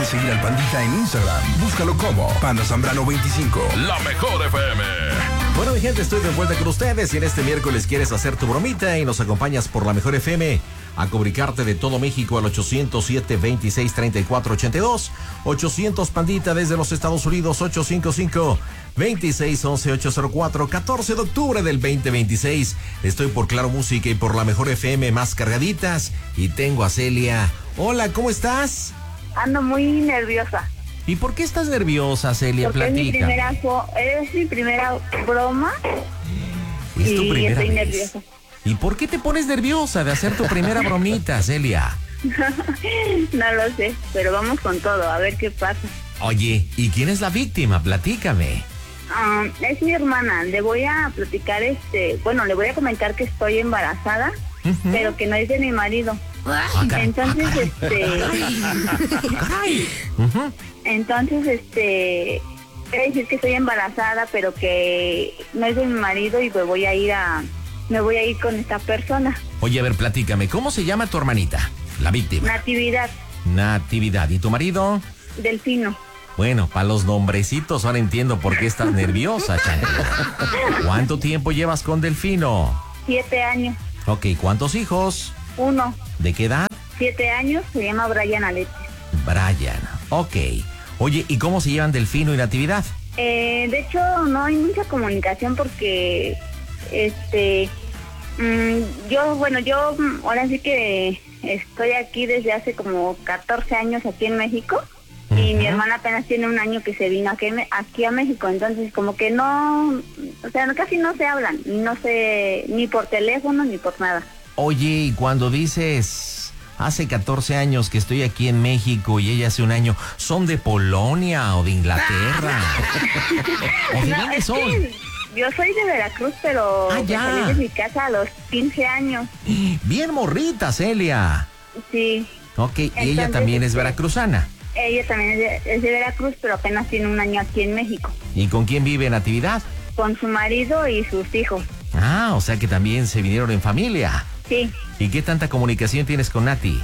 seguir al Pandita en Instagram. Búscalo como Panda Zambrano 25. La mejor FM. Bueno, mi gente, estoy de vuelta con ustedes y en este miércoles quieres hacer tu bromita y nos acompañas por la mejor FM a comunicarte de todo México al 807-26-34-82, 800 Pandita desde los Estados Unidos, 855-2611-804, 14 de octubre del 2026. Estoy por Claro Música y por la mejor FM más cargaditas y tengo a Celia. Hola, ¿cómo estás? Ando muy nerviosa. ¿Y por qué estás nerviosa, Celia? Porque Platica. es mi primera broma. ¿Es tu primera estoy vez? nerviosa. ¿Y por qué te pones nerviosa de hacer tu primera bromita, Celia? No lo sé, pero vamos con todo, a ver qué pasa. Oye, ¿y quién es la víctima? Platícame. Es mi hermana, le voy a platicar le voy a comentar que estoy embarazada, pero que no es de mi marido. Entonces, entonces, quiere decir que estoy embarazada, pero que no es de mi marido y me voy a ir con esta persona. Oye, a ver, platícame, ¿cómo se llama tu hermanita, la víctima? Natividad. Natividad. ¿Y tu marido? Delfino. Bueno, para los nombrecitos ahora entiendo por qué estás nerviosa, Chancla. ¿Cuánto tiempo llevas con Delfino? 7 años. Ok, ¿cuántos hijos? 1. ¿De qué edad? 7 años, se llama Brian Alexis. Brian, ok. Oye, ¿y cómo se llevan Delfino y Natividad? De hecho, no hay mucha comunicación porque, yo ahora sí que estoy aquí desde hace como 14 años aquí en México y mi hermana apenas tiene un año que se vino aquí a México, entonces como que no, o sea, casi no se hablan, no sé, ni por teléfono ni por nada. Oye, y cuando dices hace 14 años que estoy aquí en México y ella hace un año, ¿son de Polonia o de Inglaterra? ¿O de dónde son? Yo soy de Veracruz, pero salí de mi casa a los 15 años. Bien morrita, Celia. Sí. Ok, Entonces, y ella también es veracruzana. Ella también es de Veracruz, pero apenas tiene un año aquí en México. ¿Y con quién vive Natividad? Con su marido y sus hijos. Ah, o sea que también se vinieron en familia. Sí. ¿Y qué tanta comunicación tienes con Nati?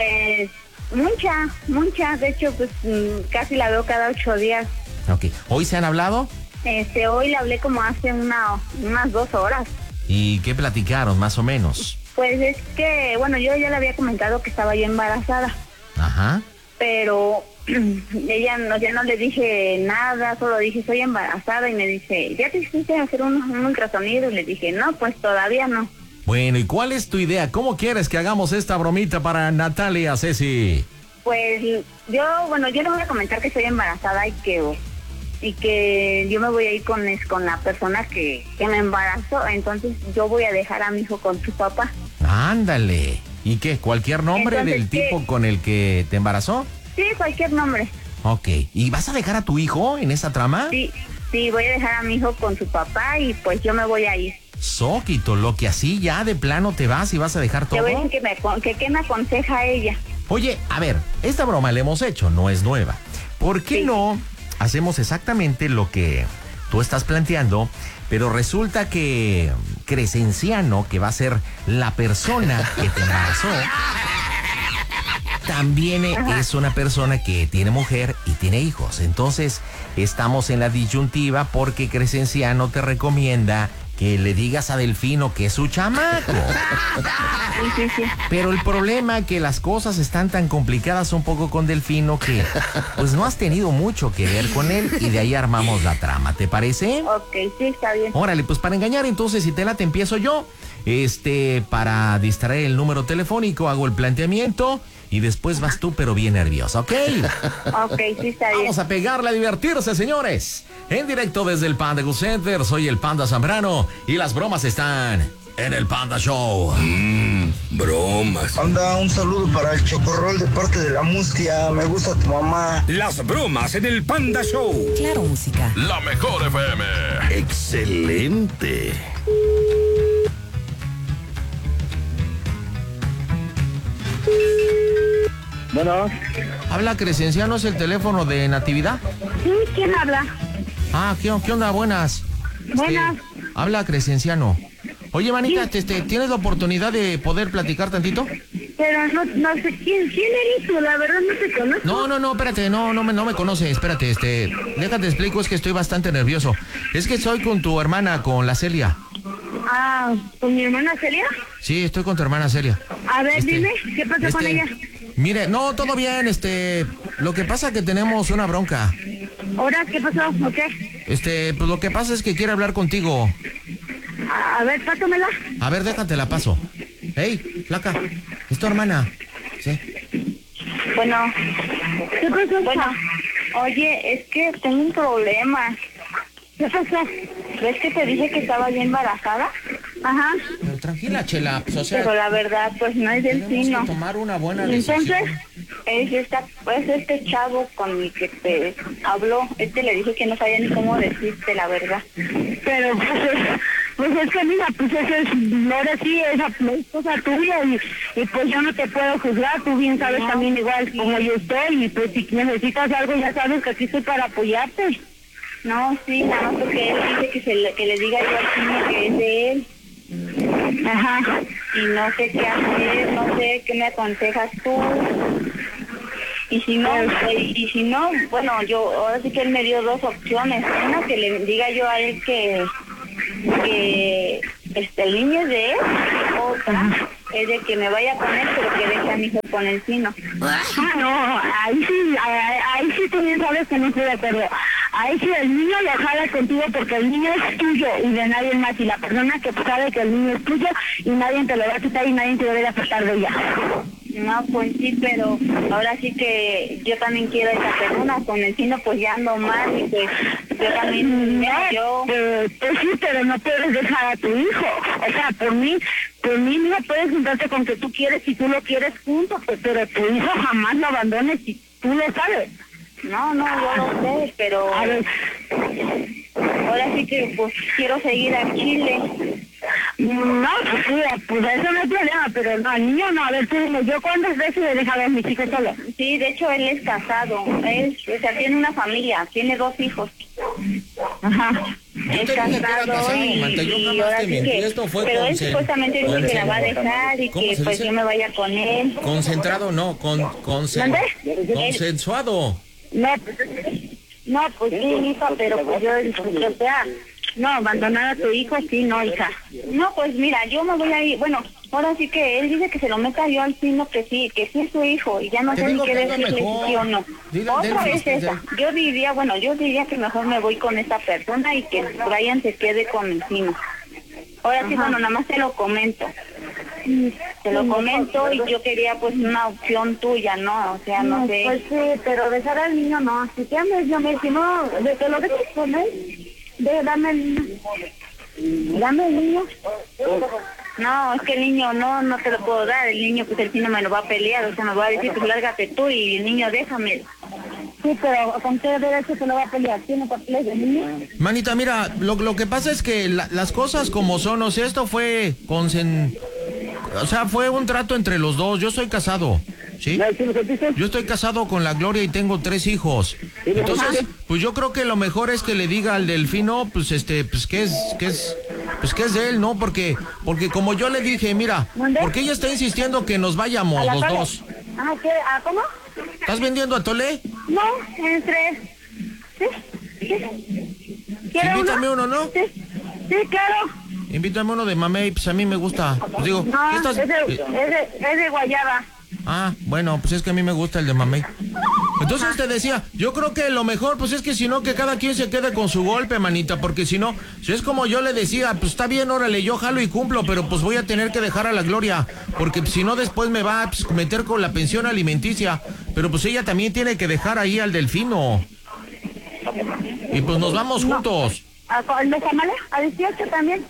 Mucha. De hecho, pues casi la veo cada 8 días. Ok. ¿Hoy se han hablado? Hoy le hablé como hace unas 2 horas. ¿Y qué platicaron, más o menos? Pues es que, bueno, yo ya le había comentado que estaba yo embarazada. Ajá. Pero ya no le dije nada, solo dije, soy embarazada, y me dice, ¿ya te hiciste hacer un ultrasonido? Y le dije, no, pues todavía no. Bueno, ¿y cuál es tu idea? ¿Cómo quieres que hagamos esta bromita para Natalia, Ceci? Pues yo le voy a comentar que estoy embarazada y que yo me voy a ir con la persona que me embarazó, entonces yo voy a dejar a mi hijo con su papá. Ándale. ¿Y qué? ¿Cualquier nombre Entonces, del tipo con el que te embarazó? Sí, cualquier nombre. Ok. ¿Y vas a dejar a tu hijo en esa trama? Sí, voy a dejar a mi hijo con su papá y pues yo me voy a ir. Soquito, lo que así ya de plano te vas y vas a dejar todo. Le voy a decir qué me aconseja ella. Oye, a ver, esta broma la hemos hecho, no es nueva. ¿Por qué no hacemos exactamente lo que tú estás planteando, pero resulta que Crescenciano, que va a ser la persona que te embarazó, también es una persona que tiene mujer y tiene hijos? Entonces, estamos en la disyuntiva porque Crescenciano te recomienda que le digas a Delfino que es su chamaco. Sí. Pero el problema es que las cosas están tan complicadas un poco con Delfino que pues no has tenido mucho que ver con él y de ahí armamos la trama, ¿te parece? Ok, sí, está bien. Órale, pues para engañar entonces, si te late, empiezo yo. Para distraer el número telefónico hago el planteamiento y después vas tú, pero bien nerviosa, ¿ok? Ok, sí, está bien. Vamos a pegarle a divertirse, señores. En directo desde el Panda Go Center, soy el Panda Zambrano y las bromas están en el Panda Show. Bromas. Anda, un saludo para el Chocorrol de parte de la Mustia. Me gusta tu mamá. Las bromas en el Panda Show. Claro Música. La mejor FM. Excelente. Bueno. Habla Crescenciano, ¿es el teléfono de Natividad? Sí, ¿quién habla? Ah, ¿qué onda? Buenas. Buenas. Habla Crescenciano. Oye, manita, ¿tienes la oportunidad de poder platicar tantito? Pero no sé quién eres tú, la verdad no te conozco. No, espérate, no me conoces, espérate, déjate explico, es que estoy bastante nervioso. Es que estoy con tu hermana, con la Celia. Ah, ¿con mi hermana Celia? Sí, estoy con tu hermana Celia. A ver, dime, ¿qué pasó con ella? Mire, no, todo bien, lo que pasa es que tenemos una bronca. ¿Ahora qué pasó? ¿O qué? Pues lo que pasa es que quiere hablar contigo. A ver, pásamela. A ver, déjate la paso. Hey, flaca, es tu hermana. Sí. Bueno, ¿qué pasó? Bueno, oye, es que tengo un problema. ¿Qué pasó? ¿Ves que te dije que estaba bien embarazada? Ajá. Pero tranquila, Chela, pues, o sea... Pero la verdad, pues no es del tenemos sino. que tomar una buena decisión. Entonces, es este chavo con el que te habló. Le dije que no sabía ni cómo decirte la verdad. Pero pues es que mira, pues eso es, ahora sí, esa es cosa tuya y pues yo no te puedo juzgar, tú bien sabes también igual como yo estoy y pues si necesitas algo ya sabes que aquí estoy para apoyarte. No, sí, nada más porque él dice que le diga yo al niño que es de él. Ajá. Y no sé qué hacer, no sé qué me aconsejas tú. Y si no, bueno, ahora sí que él me dio dos opciones. Una, que le diga yo a él que el niño es de él. Otra es de que me vaya con él, pero que deje a mi hijo con el sino. No, ahí sí tú bien sabes que no estoy de acuerdo. Ahí sí el niño lo jala contigo porque el niño es tuyo y de nadie más. Y la persona que sabe que el niño es tuyo y nadie te lo va a quitar y nadie te debe apartar de ella. No, pues sí, pero ahora sí que yo también quiero a esa persona. Con el sino pues ya ando mal y pues yo también... Pues sí, pero no puedes dejar a tu hijo. O sea, por mí no puedes juntarte con que tú quieres si tú lo quieres juntos, pero tu hijo jamás lo abandones si tú lo sabes. No, yo lo sé, pero ahora sí que pues quiero seguir a Chile. No, pues sí, pues eso no hay problema, pero no, al niño no. A ver, tú dime, ¿yo cuántas veces he dejado a mis hijos solos? Sí, de hecho él es casado, o sea, tiene una familia, tiene 2 hijos. Ajá. Es casado y ahora sí que... Esto fue pero él supuestamente dice que la va a dejar y que pues yo me vaya con él. Concentrado, no, consensuado. No, pues sí, hija, pero pues yo, o sea, no, abandonar a tu hijo, sí, no, hija. No, pues mira, yo me voy a ir, bueno, ahora sí que él dice que se lo meta yo al sino que sí es su hijo, y ya no sé ni qué decirle si sí o no. Otra es esa, yo diría que mejor me voy con esta persona y que Brian se quede con el sino. Ahora sí, bueno, nada más te lo comento. Te lo comento y yo quería pues una opción tuya, ¿no? O sea, no sé. Pues sí, pero dejar al niño no. Si te ames, si no, de que lo dejes con él, dame el niño. Dame el niño. No, es que el niño no te lo puedo dar. El niño, pues el niño me lo va a pelear, o sea, me va a decir, pues lárgate tú y el niño déjame. Sí, pero ¿con qué derecho se lo va a pelear? ¿Tiene papeles de niño? Manita, mira, lo que pasa es que las cosas como son, o sea, esto fue fue un trato entre los dos. Yo soy casado, ¿sí? Yo estoy casado con la Gloria y tengo 3 hijos. Entonces, pues yo creo que lo mejor es que le diga al Delfino, pues que es de él, ¿no? Porque como yo le dije, mira, porque ella está insistiendo que nos vayamos los dos. ¿Qué? ¿Cómo? ¿Estás vendiendo atole? No, entre... ¿Sí? Invítame uno, ¿no? Sí, claro. Invítame uno de mamey, pues a mí me gusta. Pues digo, no, ¿estás? Es de guayaba. Ah, bueno, pues es que a mí me gusta el de mamey. Entonces te decía, yo creo que lo mejor, pues es que si no, que cada quien se quede con su golpe, manita, porque si no, si es como yo le decía, pues está bien, órale, yo jalo y cumplo, pero pues voy a tener que dejar a la Gloria, porque si no después me va a meter con la pensión alimenticia, pero pues ella también tiene que dejar ahí al Delfino. Y pues nos vamos juntos. ¿El de Samala? ¿A 18 también?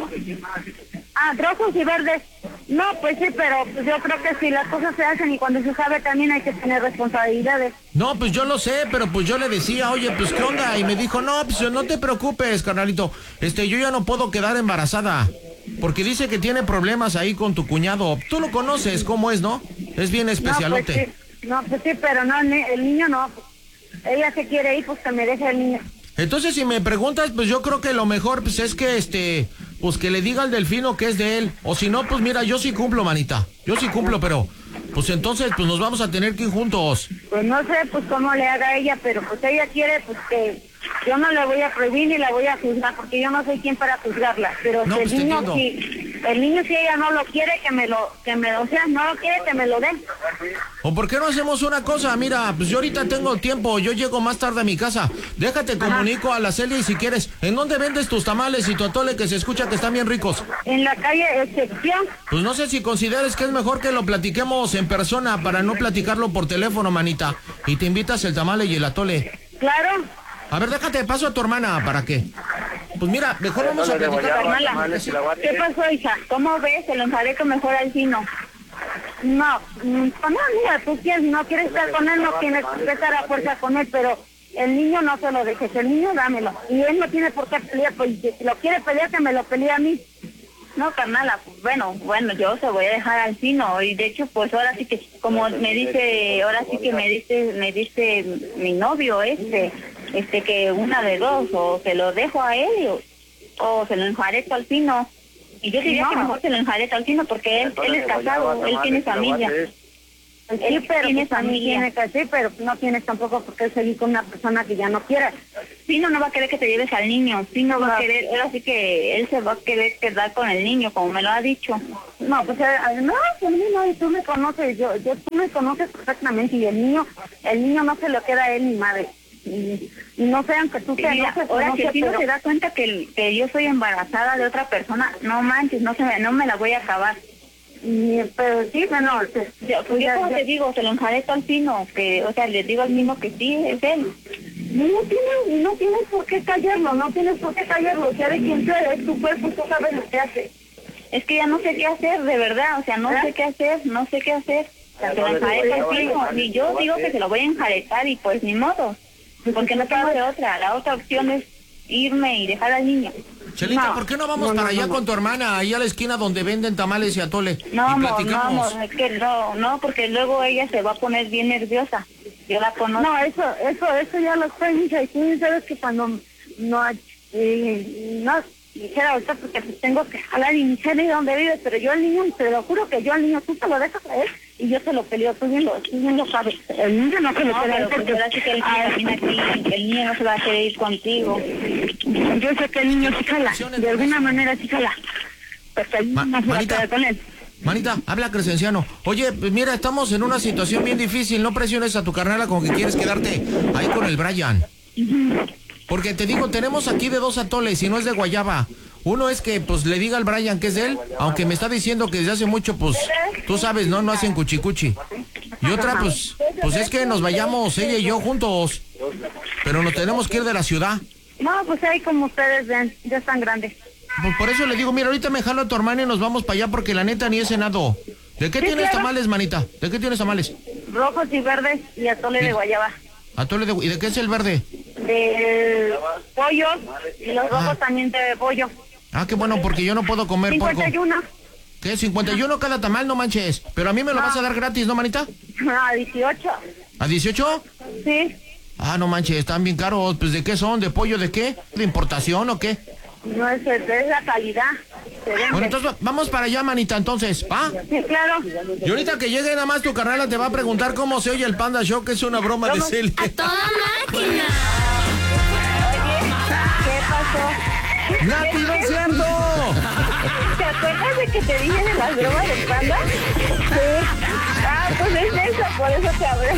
Rojos y verdes. No, pues sí, pero pues yo creo que si las cosas se hacen y cuando se sabe también hay que tener responsabilidades. No, pues yo lo sé, pero pues yo le decía, oye, pues ¿qué onda? Y me dijo, no, pues no te preocupes, carnalito, yo ya no puedo quedar embarazada, porque dice que tiene problemas ahí con tu cuñado. Tú lo conoces, ¿cómo es, no? Es bien especialote. No, pues sí, pero no, el niño no. Ella se quiere ir, pues que me deje el niño. Entonces, si me preguntas, pues yo creo que lo mejor, pues es que pues que le diga al Delfino que es de él. O si no, pues mira, yo sí cumplo, manita. Yo sí cumplo, pero Pues entonces, pues nos vamos a tener que ir juntos. Pues no sé, pues cómo le haga ella, pero pues ella quiere, pues que yo no le voy a prohibir ni la voy a juzgar, porque yo no soy quien para juzgarla. Pero No, si pues el niño, si ella no lo quiere, o sea, no lo quiere, que me lo den. ¿O por qué no hacemos una cosa? Mira, pues yo ahorita tengo tiempo, yo llego más tarde a mi casa. Déjate, comunico a la Celia y si quieres, ¿en dónde vendes tus tamales y tu atole que se escucha que están bien ricos? En la calle Excepción. Pues no sé si consideres que es mejor que lo platiquemos en persona para no platicarlo por teléfono, manita. Y te invitas el tamale y el atole. Claro. A ver, déjate, paso a tu hermana, ¿para qué? Pues mira, mejor vamos a platicar. ¿Qué pasó, hija? ¿Cómo ves? Se lo enjaré mejor al Chino. No, mira, tú no quieres estar con él, no tienes que estar a fuerza con él, pero el niño no se lo dejes, el niño dámelo. Y él no tiene por qué pelear, pues si lo quiere pelear, que me lo pelee a mí. No, carnala, pues bueno, yo se voy a dejar al Chino, y de hecho, pues ahora sí que, como me dice mi novio que una de dos, o se lo dejo a él, o se lo enjareto al Chino. Y yo diría que mejor se lo enjareto al Chino, porque él es casado, él tiene familia. Sí, pero tiene familia. Sí, pero no tienes tampoco por qué seguir con una persona que ya no quiera. Chino no va a querer que te lleves al niño, Chino va a querer, ahora sí que él se va a querer quedar con el niño, como me lo ha dicho. No, pues además, y tú me conoces, tú me conoces perfectamente, y el niño no se lo queda a él ni madre. Y no sean que tú te enojes, ahora si el Chino se da cuenta que yo soy embarazada de otra persona, no manches, no me la voy a acabar. Pero sí, bueno, yo como te digo, se lo enjareto al Chino, que, o sea, le digo al mismo que sí, es él. No tienes por qué callarlo, o sea, de quien tú eres, tu cuerpo, tú sabes lo que hace. Es que ya no sé qué hacer, de verdad, o sea, no sé qué hacer. Se lo enjareto al Chino, y yo digo que se lo voy a enjaretar, y pues ni modo, porque no tengo de otra. La otra opción es irme y dejar al niño. Chelita, ¿por qué no vamos para allá con tu hermana, ahí a la esquina donde venden tamales y atole? No, amor, es que no, porque luego ella se va a poner bien nerviosa. Yo la conozco. No, eso ya lo sé, hija, y tú sabes que cuando no dijera ahorita, porque pues tengo que jalar y ni sé de dónde vive, pero yo al niño, te lo juro que yo al niño, tú te lo dejas a él y yo te lo peleo, tú bien lo sabes. El niño no se lo queda, porque ahora sí que el niño no se va a querer ir contigo. Yo sé que el niño sí jala, de alguna manera sí jala, porque el niño no se va a quedar con él. Manita, habla Crescenciano. Oye, pues mira, estamos en una situación bien difícil, no presiones a tu carnala con que quieres quedarte ahí con el Brian. Porque te digo, tenemos aquí de 2 atoles y no es de guayaba. Uno es que pues le diga al Brian que es de él, aunque me está diciendo que desde hace mucho, pues, tú sabes, no hacen cuchicuchi. Y otra, pues es que nos vayamos ella y yo juntos. Pero nos tenemos que ir de la ciudad. No, pues ahí como ustedes ven, ya están grandes. Pues por eso le digo, mira, ahorita me jalo a tu hermana y nos vamos para allá porque la neta ni he cenado. ¿De qué tienes tamales, manita? ¿De qué tienes tamales? Rojos y verdes y atole de guayaba. ¿Y de qué es el verde? De pollo, y los rojos también de pollo. Ah, qué bueno, porque yo no puedo comer 51. Porco. ¿Qué? 51 cada tamal, no manches. Pero a mí me lo vas a dar gratis, ¿no, manita? A 18. ¿A 18? Sí. Ah, no manches, están bien caros. Pues, ¿de qué son? ¿De pollo de qué? ¿De importación o qué? No, es la calidad. Bueno, entonces vamos para allá, manita, entonces, ¿va? Sí, claro. Y ahorita que llegue nada más tu carnala te va a preguntar cómo se oye el Panda Show, que es una broma de Celia. ¡A toda máquina! ¿Qué pasó? ¡Nati, no es cierto! ¿Te acuerdas de que te dije de las bromas del Panda? Sí. Ah, pues es eso, por eso te hablé.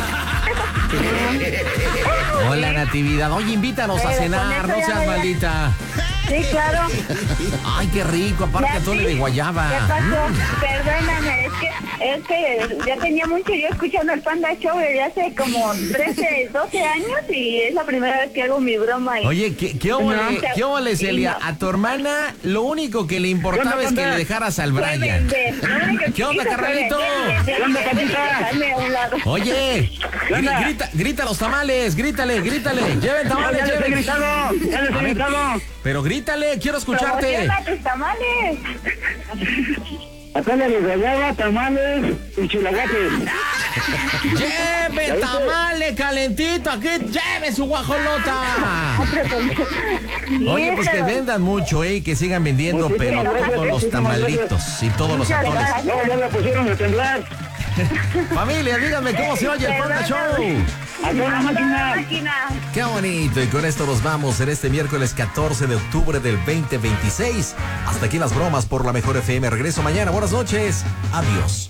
Hola, Natividad. Oye, invítanos a cenar, no seas maldita. Sí, claro. Ay, qué rico, aparte atole de guayaba. ¿Qué pasó? Perdóname, es que ya tenía mucho yo escuchando el Panda Show desde hace como 13, 12 años y es la primera vez que hago mi broma. Oye, ¿qué óvole, Celia? A tu hermana lo único que le importaba es que le dejaras al Brian. ¿Qué onda, carnalito? Oye, grita los tamales, grítale. Lleven tamales, lleven. Ya les he gritado. Pero grítale, quiero escucharte. ¡Promociona tus tamales! Atole de guayaba, tamales y chilaguates. ¡Lleve tamale calentito! ¡Aquí lleve su guajolota! Oye, pues que vendan mucho, que sigan vendiendo, pero todos los tamalitos y todos los atoles. No, ya la pusieron a temblar. Familia, díganme cómo se oye el Panda Show. ¡A toda máquina! Qué bonito, y con esto nos vamos en este miércoles 14 de octubre del 2026. Hasta aquí las bromas por la Mejor FM. Regreso mañana. Buenas noches. Adiós.